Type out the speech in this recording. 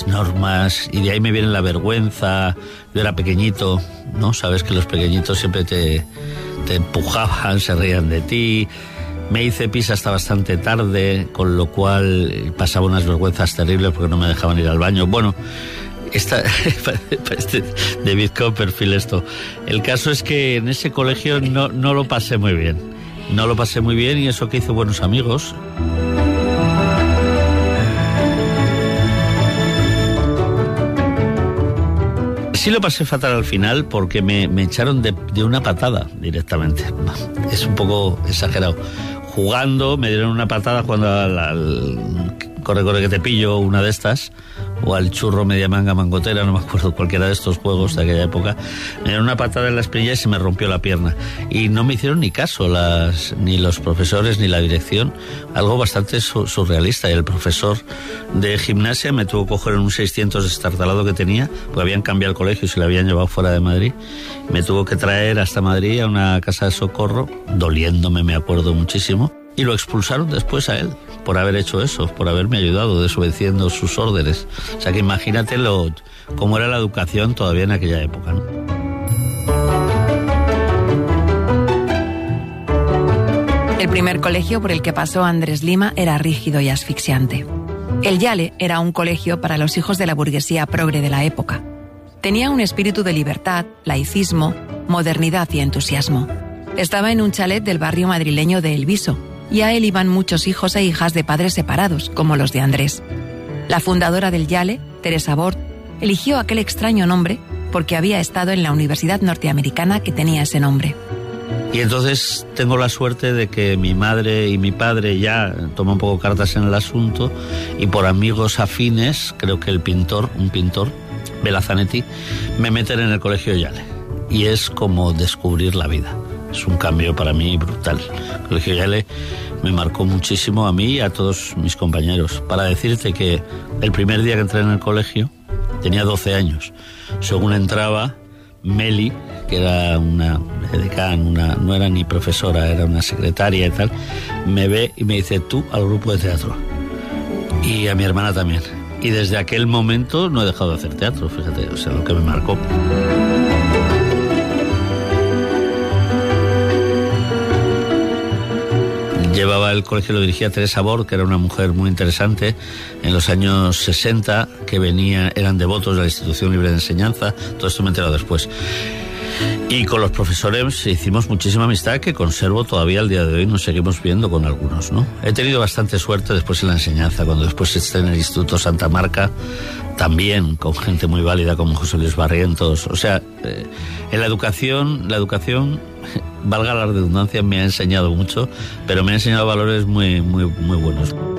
normas, y de ahí me viene la vergüenza. Yo era pequeñito, ¿no? Sabes que los pequeñitos siempre te empujaban, se reían de ti. Me hice pis hasta bastante tarde, con lo cual pasaba unas vergüenzas terribles porque no me dejaban ir al baño. Bueno, parece David Copperfield esto. El caso es que en ese colegio no lo pasé muy bien. No lo pasé muy bien, y eso que hice buenos amigos. Sí lo pasé fatal al final porque me echaron de una patada directamente. Es un poco exagerado. Jugando, me dieron una patada cuando al corre que te pillo, una de estas, o al churro media manga mangotera, no me acuerdo, cualquiera de estos juegos de aquella época. Me dieron una patada en la espinilla y se me rompió la pierna. Y no me hicieron ni caso ni los profesores ni la dirección, algo bastante surrealista. Y el profesor de gimnasia me tuvo que coger en un 600 destartalado que tenía, porque habían cambiado el colegio y se lo habían llevado fuera de Madrid. Me tuvo que traer hasta Madrid a una casa de socorro, doliéndome, me acuerdo muchísimo. Y lo expulsaron después a él por haber hecho eso, por haberme ayudado, desobedeciendo sus órdenes. O sea que imagínate cómo era la educación todavía en aquella época, ¿no? El primer colegio por el que pasó Andrés Lima era rígido y asfixiante. El Yale era un colegio para los hijos de la burguesía progre de la época. Tenía un espíritu de libertad, laicismo, modernidad y entusiasmo. Estaba en un chalet del barrio madrileño de El Viso, y a él iban muchos hijos e hijas de padres separados, como los de Andrés. La fundadora del Yale, Teresa Bort, eligió aquel extraño nombre porque había estado en la universidad norteamericana que tenía ese nombre. Y entonces tengo la suerte de que mi madre y mi padre ya toman un poco cartas en el asunto, y por amigos afines, creo que un pintor, Belazanetti, me meten en el colegio Yale. Y es como descubrir la vida. Es un cambio para mí brutal. El colegio Yale me marcó muchísimo a mí y a todos mis compañeros. Para decirte que el primer día que entré en el colegio tenía 12 años. Según entraba, Meli, que era una decán, no era ni profesora, era una secretaria y tal, me ve y me dice: tú al grupo de teatro. Y a mi hermana también. Y desde aquel momento no he dejado de hacer teatro, fíjate, o sea, lo que me marcó. Llevaba el colegio, lo dirigía Teresa Bort, que era una mujer muy interesante en los años 60, que eran devotos de la Institución Libre de Enseñanza. Todo esto me he enterado después. Y con los profesores hicimos muchísima amistad, que conservo todavía al día de hoy, nos seguimos viendo con algunos, ¿no? He tenido bastante suerte después en la enseñanza, cuando después esté en el Instituto Santa Marca, también con gente muy válida como José Luis Barrientos. O sea, en la educación, valga la redundancia, me ha enseñado mucho, pero me ha enseñado valores muy, muy, muy buenos.